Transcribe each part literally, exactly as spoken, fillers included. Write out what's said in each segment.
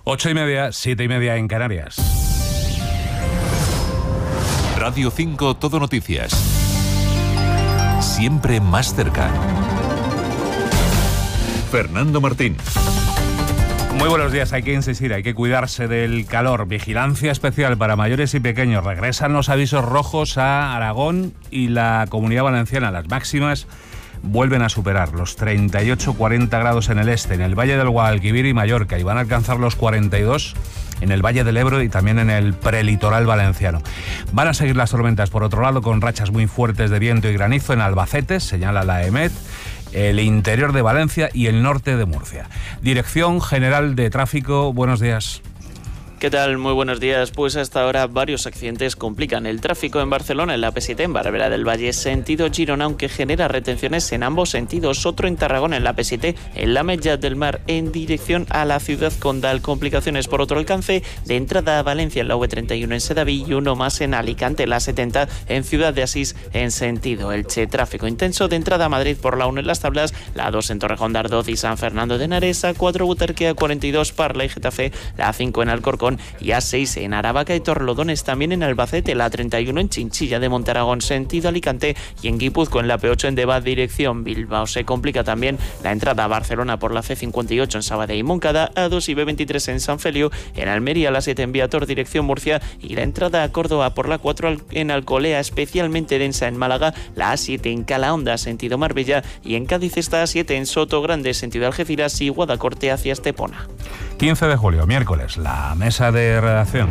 Ocho y media, siete y media en Canarias. Radio cinco Todo Noticias. Siempre más cerca. Fernando Martín. Muy buenos días. Hay que insistir, hay que cuidarse del calor. Vigilancia especial para mayores y pequeños. Regresan los avisos rojos a Aragón y la Comunidad Valenciana. Las máximas vuelven a superar los treinta y ocho a cuarenta grados en el este, en el Valle del Guadalquivir y Mallorca, y van a alcanzar los cuarenta y dos en el Valle del Ebro y también en el prelitoral valenciano. Van a seguir las tormentas, por otro lado, con rachas muy fuertes de viento y granizo en Albacete, señala la EMET, el interior de Valencia y el norte de Murcia. Dirección General de Tráfico, buenos días. ¿Qué tal? Muy buenos días. Pues hasta ahora varios accidentes complican el tráfico en Barcelona, en la P siete, en Barberà del Valle, sentido Girona, aunque genera retenciones en ambos sentidos. Otro en Tarragona, en la P siete, en la Metlla del Mar, en dirección a la ciudad condal. Complicaciones por otro alcance de entrada a Valencia, en la V treinta y uno en Sedaví, y uno más en Alicante, la setenta, en Ciudad de Asís, en sentido Elche. Tráfico intenso de entrada a Madrid por la uno en Las Tablas, la dos en Torrejón de Ardoz y San Fernando de Henares, A cuatro Butarque, A cuarenta y dos Parla y Getafe, la cinco en Alcorcón y A seis en Aravaca y Torrelodones, también en Albacete, la treinta y uno en Chinchilla de Montaragón, sentido Alicante, y en Guipúzcoa, en la P ocho en Deva, dirección Bilbao. Se complica también la entrada a Barcelona por la C cincuenta y ocho en Sabadell y Moncada, A dos y B veintitrés en San Feliu, en Almería, la siete en Viator, dirección Murcia, y la entrada a Córdoba por la cuatro en Alcolea, especialmente densa en Málaga, la A siete en Calahonda, sentido Marbella, y en Cádiz está A siete en Soto Grande, sentido Algeciras, y Guadacorte hacia Estepona. quince de julio, miércoles, la mesa de redacción.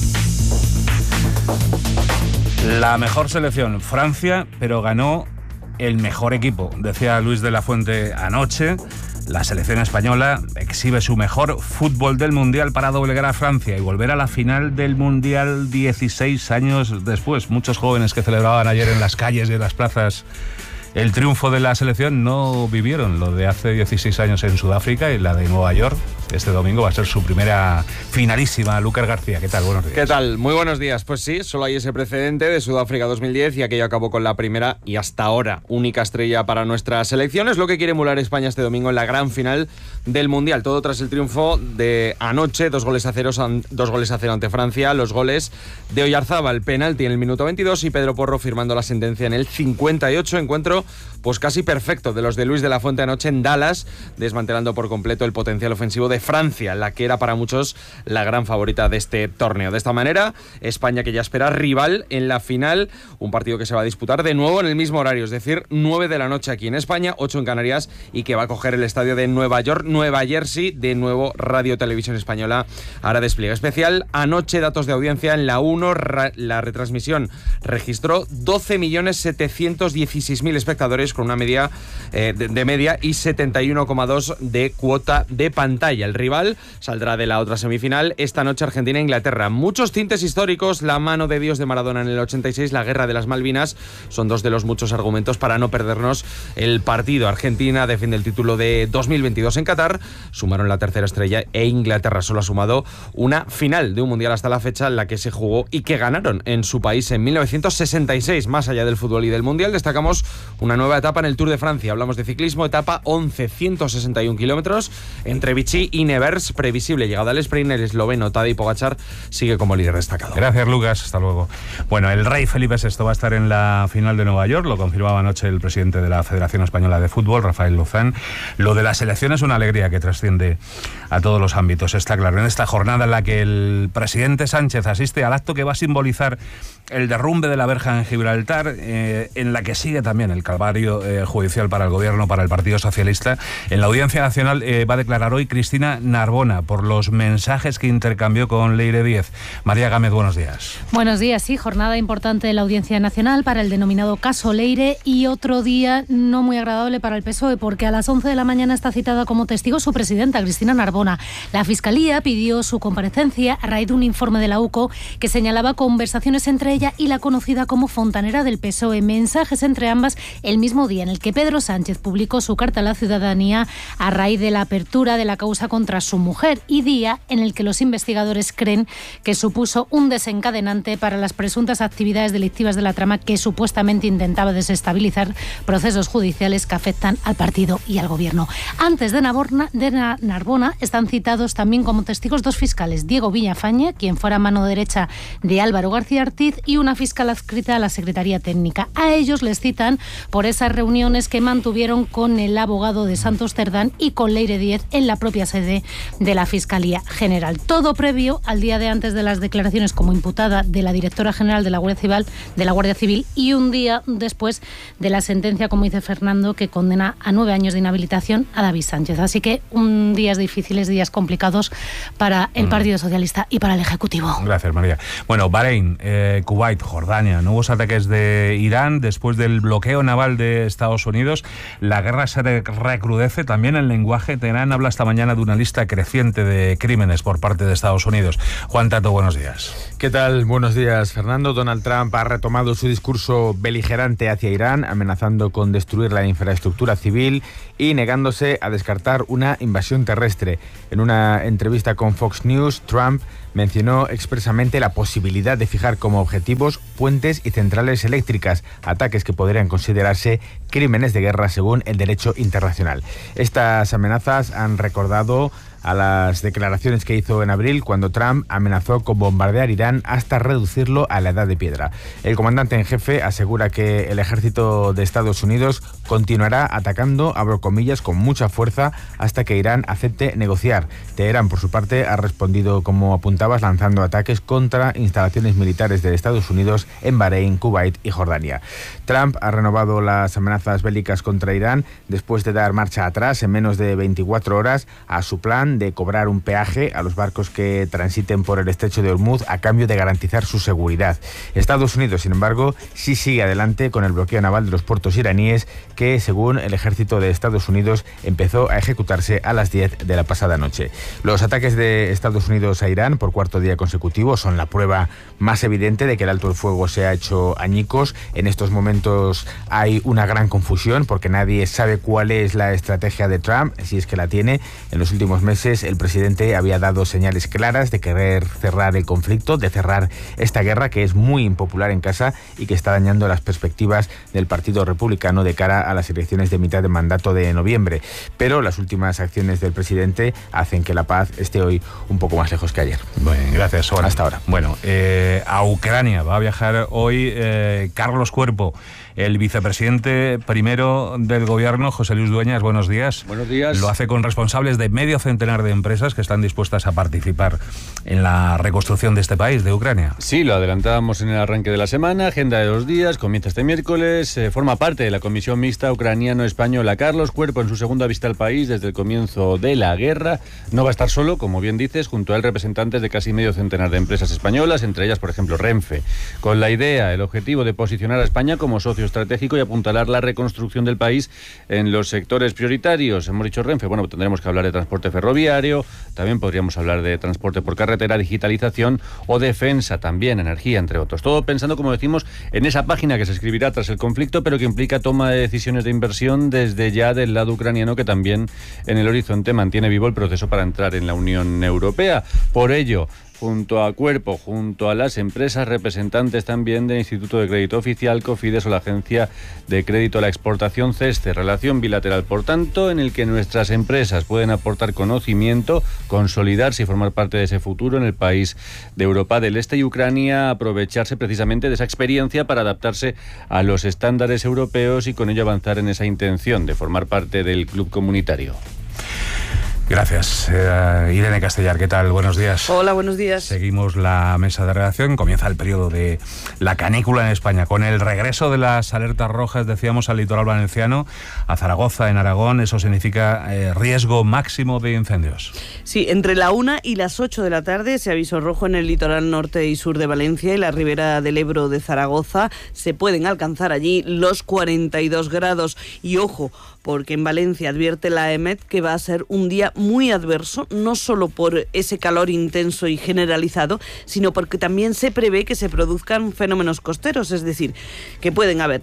La mejor selección, Francia, pero ganó el mejor equipo, decía Luis de la Fuente anoche. La selección española exhibe su mejor fútbol del Mundial para doblegar a Francia y volver a la final del Mundial dieciséis años después. Muchos jóvenes que celebraban ayer en las calles y en las plazas el triunfo de la selección no vivieron lo de hace dieciséis años en Sudáfrica, y la de Nueva York este domingo va a ser su primera finalísima. Lucas García, ¿qué tal? Buenos días. ¿Qué tal? Muy buenos días. Pues sí, solo hay ese precedente de Sudáfrica dos mil diez y aquello acabó con la primera y hasta ahora única estrella para nuestra selección. Es lo que quiere emular España este domingo en la gran final del Mundial. Todo tras el triunfo de anoche, dos goles a cero, dos goles a cero ante Francia. Los goles de Oyarzábal, penalti en el minuto veintidós, y Pedro Porro firmando la sentencia en el cincuenta y ocho. Encuentro pues casi perfecto de los de Luis de la Fuente anoche en Dallas, desmantelando por completo el potencial ofensivo de Francia, la que era para muchos la gran favorita de este torneo. De esta manera, España, que ya espera rival en la final, un partido que se va a disputar de nuevo en el mismo horario, es decir, nueve de la noche aquí en España, ocho en Canarias, y que va a coger el estadio de Nueva York, Nueva Jersey. De nuevo, Radio Televisión Española hará despliegue especial. Anoche, datos de audiencia en la uno, la retransmisión registró doce millones setecientos dieciséis mil espectadores, con una media eh, de, de media y setenta y uno coma dos de cuota de pantalla. El rival saldrá de la otra semifinal esta noche, Argentina e Inglaterra. Muchos tintes históricos, la mano de Dios de Maradona en el ochenta y seis, la guerra de las Malvinas, son dos de los muchos argumentos para no perdernos el partido. Argentina defiende el título de dos mil veintidós en Qatar, sumaron la tercera estrella, e Inglaterra solo ha sumado una final de un mundial hasta la fecha, en la que se jugó y que ganaron en su país en mil novecientos sesenta y seis. Más allá del fútbol y del mundial, destacamos una nueva etapa en el Tour de Francia. Hablamos de ciclismo, etapa once, ciento sesenta y un kilómetros entre Vichy y Nevers. Previsible llegada al sprint, el esloveno Tadej Pogačar sigue como líder destacado. Gracias, Lucas, hasta luego. Bueno, el rey Felipe sexto va a estar en la final de Nueva York, lo confirmaba anoche el presidente de la Federación Española de Fútbol, Rafael Luzán. Lo de la selección es una alegría que trasciende a todos los ámbitos, está claro. En esta jornada en la que el presidente Sánchez asiste al acto que va a simbolizar el derrumbe de la verja en Gibraltar, eh, en la que sigue también el calvario eh, judicial para el gobierno, para el Partido Socialista. En la Audiencia Nacional eh, va a declarar hoy Cristina Narbona por los mensajes que intercambió con Leire Díez. María Gámez, buenos días. Buenos días, sí, jornada importante de la Audiencia Nacional para el denominado caso Leire, y otro día no muy agradable para el P S O E, porque a las once de la mañana está citada como testigo su presidenta, Cristina Narbona. La Fiscalía pidió su comparecencia a raíz de un informe de la U C O que señalaba conversaciones entre ella y la conocida como fontanera del P S O E, mensajes entre ambas el mismo día en el que Pedro Sánchez publicó su carta a la ciudadanía a raíz de la apertura de la causa contra su mujer, y día en el que los investigadores creen que supuso un desencadenante para las presuntas actividades delictivas de la trama que supuestamente intentaba desestabilizar procesos judiciales que afectan al partido y al gobierno. Antes de Narbona, de Narbona Están citados también como testigos dos fiscales, Diego Villafañe, quien fuera mano derecha de Álvaro García Ortiz, y una fiscal adscrita a la Secretaría Técnica. A ellos les citan por esas reuniones que mantuvieron con el abogado de Santos Cerdán y con Leire Díez en la propia sede de la Fiscalía General. Todo previo al día de antes de las declaraciones como imputada de la directora general de la Guardia Civil, de la Guardia Civil y un día después de la sentencia, como dice Fernando, que condena a nueve años de inhabilitación a David Sánchez. Así que un días difíciles, días complicados para el Partido Socialista y para el Ejecutivo. Gracias, María. Bueno, Bahrein, eh, Kuwait, Jordania, nuevos ataques de Irán después del bloqueo naval de Estados Unidos. La guerra se recrudece. También el lenguaje. Teherán habla esta mañana de una lista creciente de crímenes por parte de Estados Unidos. Juan Tato, buenos días. ¿Qué tal? Buenos días, Fernando. Donald Trump ha retomado su discurso beligerante hacia Irán, amenazando con destruir la infraestructura civil y negándose a descartar una invasión terrestre. En una entrevista con Fox News, Trump mencionó expresamente la posibilidad de fijar como objetivos puentes y centrales eléctricas, ataques que podrían considerarse crímenes de guerra según el derecho internacional. Estas amenazas han recordado a las declaraciones que hizo en abril cuando Trump amenazó con bombardear Irán hasta reducirlo a la edad de piedra. El comandante en jefe asegura que el ejército de Estados Unidos continuará atacando, abro comillas, con mucha fuerza hasta que Irán acepte negociar. Teherán, por su parte, ha respondido, como apuntabas, lanzando ataques contra instalaciones militares de Estados Unidos en Bahrein, Kuwait y Jordania. Trump ha renovado las amenazas bélicas contra Irán después de dar marcha atrás en menos de veinticuatro horas a su plan de cobrar un peaje a los barcos que transiten por el estrecho de Hormuz a cambio de garantizar su seguridad. Estados Unidos, sin embargo, sí sigue adelante con el bloqueo naval de los puertos iraníes que, según el ejército de Estados Unidos, empezó a ejecutarse a las diez de la pasada noche. Los ataques de Estados Unidos a Irán por cuarto día consecutivo son la prueba más evidente de que el alto el fuego se ha hecho añicos. En estos momentos hay una gran confusión porque nadie sabe cuál es la estrategia de Trump, si es que la tiene. En los últimos meses el presidente había dado señales claras de querer cerrar el conflicto, de cerrar esta guerra que es muy impopular en casa y que está dañando las perspectivas del Partido Republicano de cara a las elecciones de mitad de mandato de noviembre. Pero las últimas acciones del presidente hacen que la paz esté hoy un poco más lejos que ayer. Bueno, gracias. Bueno, hasta ahora. Bueno, eh, a Ucrania va a viajar hoy eh, Carlos Cuerpo, el vicepresidente primero del gobierno. José Luis Dueñas, buenos días. Buenos días. Lo hace con responsables de medio centenar de empresas que están dispuestas a participar en la reconstrucción de este país, de Ucrania. Sí, lo adelantábamos en el arranque de la semana, agenda de dos días, comienza este miércoles, eh, forma parte de la Comisión Mixta Ucraniano-Española. Carlos Cuerpo, en su segunda visita al país desde el comienzo de la guerra, no va a estar solo, como bien dices, junto a él representantes de casi medio centenar de empresas españolas, entre ellas, por ejemplo, Renfe, con la idea, el objetivo de posicionar a España como socio estratégico y apuntalar la reconstrucción del país en los sectores prioritarios. Hemos dicho Renfe, bueno, tendremos que hablar de transporte ferroviario, también podríamos hablar de transporte por carretera, digitalización o defensa, también energía, entre otros. Todo pensando, como decimos, en esa página que se escribirá tras el conflicto, pero que implica toma de decisiones de inversión desde ya del lado ucraniano, que también en el horizonte mantiene vivo el proceso para entrar en la Unión Europea. Por ello, junto a Cuerpo, junto a las empresas representantes también del Instituto de Crédito Oficial, Cofides o la Agencia de Crédito a la Exportación CESCE. Relación bilateral, por tanto, en el que nuestras empresas pueden aportar conocimiento, consolidarse y formar parte de ese futuro en el país de Europa del Este, y Ucrania aprovecharse precisamente de esa experiencia para adaptarse a los estándares europeos y con ello avanzar en esa intención de formar parte del club comunitario. Gracias. Eh, Irene Castellar, ¿qué tal? Buenos días. Hola, buenos días. Seguimos la mesa de redacción. Comienza el periodo de la canícula en España, con el regreso de las alertas rojas, decíamos, al litoral valenciano, a Zaragoza, en Aragón. Eso significa eh, riesgo máximo de incendios. Sí, entre la una y las ocho de la tarde se aviso rojo en el litoral norte y sur de Valencia y la ribera del Ebro de Zaragoza. Se pueden alcanzar allí los cuarenta y dos grados. Y ojo, porque en Valencia advierte la E M E T que va a ser un día muy adverso, no solo por ese calor intenso y generalizado, sino porque también se prevé que se produzcan fenómenos costeros, es decir, que pueden haber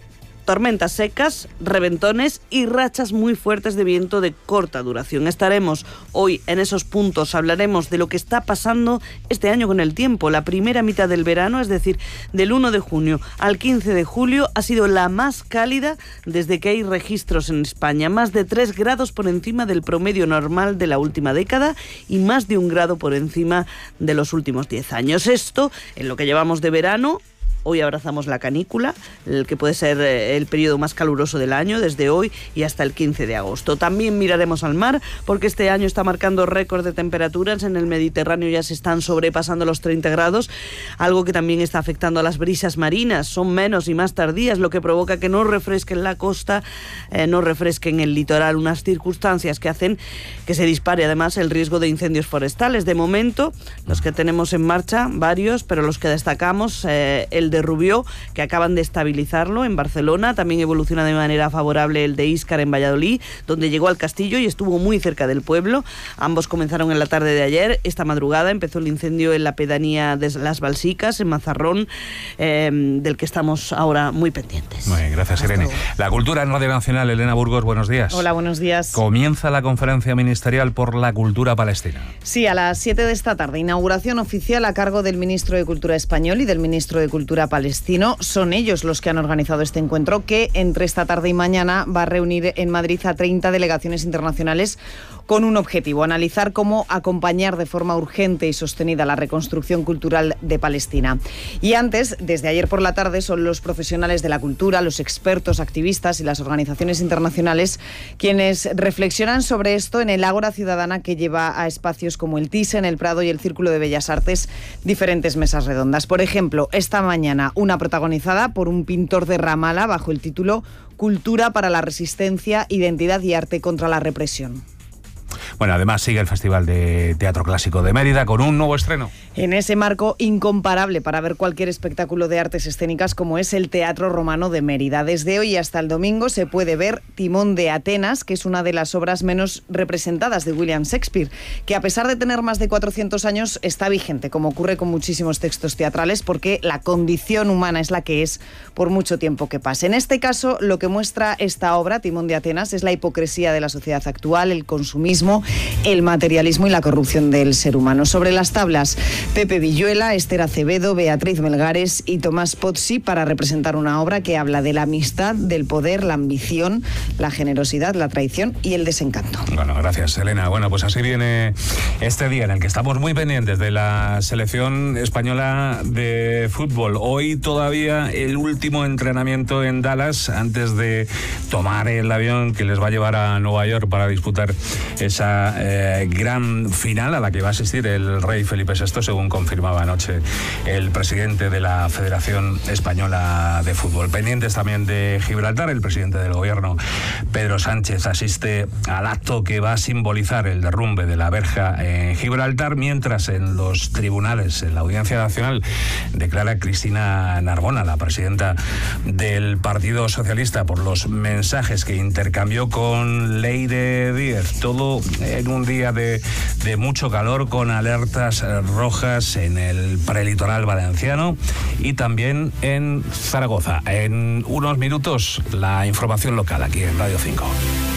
Tormentas secas, reventones y rachas muy fuertes de viento de corta duración. Estaremos hoy en esos puntos, hablaremos de lo que está pasando este año con el tiempo. La primera mitad del verano, es decir, del uno de junio al quince de julio, ha sido la más cálida desde que hay registros en España. Más de tres grados por encima del promedio normal de la última década y más de un grado por encima de los últimos diez años. Esto, en lo que llevamos de verano. Hoy abrazamos la canícula, el que puede ser el periodo más caluroso del año, desde hoy y hasta el quince de agosto. También miraremos al mar, porque este año está marcando récord de temperaturas. En el Mediterráneo ya se están sobrepasando los treinta grados, algo que también está afectando a las brisas marinas. Son menos y más tardías, lo que provoca que no refresquen la costa, eh, no refresquen el litoral, unas circunstancias que hacen que se dispare además el riesgo de incendios forestales. De momento, los que tenemos en marcha, varios, pero los que destacamos, eh, el de de Rubió, que acaban de estabilizarlo en Barcelona. También evoluciona de manera favorable el de Íscar en Valladolid, donde llegó al castillo y estuvo muy cerca del pueblo. Ambos comenzaron en la tarde de ayer. Esta madrugada empezó el incendio en la pedanía de Las Balsicas, en Mazarrón, eh, del que estamos ahora muy pendientes. Muy bien, gracias, Irene. La cultura en Radio Nacional. Elena Burgos, buenos días. Hola, buenos días. Comienza la conferencia ministerial por la cultura palestina. Sí, a las siete de esta tarde. Inauguración oficial a cargo del ministro de Cultura español y del ministro de Cultura palestino. Son ellos los que han organizado este encuentro, que entre esta tarde y mañana va a reunir en Madrid a treinta delegaciones internacionales con un objetivo: analizar cómo acompañar de forma urgente y sostenida la reconstrucción cultural de Palestina. Y antes, desde ayer por la tarde, son los profesionales de la cultura, los expertos, activistas y las organizaciones internacionales quienes reflexionan sobre esto en el Ágora Ciudadana, que lleva a espacios como el Thyssen, el Prado y el Círculo de Bellas Artes diferentes mesas redondas. Por ejemplo, esta mañana una protagonizada por un pintor de Ramala bajo el título Cultura para la resistencia, identidad y arte contra la represión. Bueno, además sigue el Festival de Teatro Clásico de Mérida con un nuevo estreno. En ese marco incomparable para ver cualquier espectáculo de artes escénicas como es el Teatro Romano de Mérida. Desde hoy hasta el domingo se puede ver Timón de Atenas, que es una de las obras menos representadas de William Shakespeare, que a pesar de tener más de cuatrocientos años está vigente, como ocurre con muchísimos textos teatrales, porque la condición humana es la que es por mucho tiempo que pase. En este caso, lo que muestra esta obra, Timón de Atenas, es la hipocresía de la sociedad actual, el consumismo, el materialismo y la corrupción del ser humano. Sobre las tablas, Pepe Villuela, Esther Acevedo, Beatriz Melgares y Tomás Pozzi, para representar una obra que habla de la amistad, del poder, la ambición, la generosidad, la traición y el desencanto. Bueno, gracias, Elena. Bueno, pues así viene este día en el que estamos muy pendientes de la selección española de fútbol. Hoy todavía el último entrenamiento en Dallas antes de tomar el avión que les va a llevar a Nueva York para disputar esa eh, gran final a la que va a asistir el rey Felipe sexto, según confirmaba anoche el presidente de la Federación Española de Fútbol. Pendientes también de Gibraltar, el presidente del gobierno, Pedro Sánchez, asiste al acto que va a simbolizar el derrumbe de la verja en Gibraltar, mientras en los tribunales, en la Audiencia Nacional, declara Cristina Narbona, la presidenta del Partido Socialista, por los mensajes que intercambió con Leire Díez. Todo en un día de, de mucho calor, con alertas rojas en el prelitoral valenciano y también en Zaragoza. En unos minutos, la información local aquí en Radio cinco.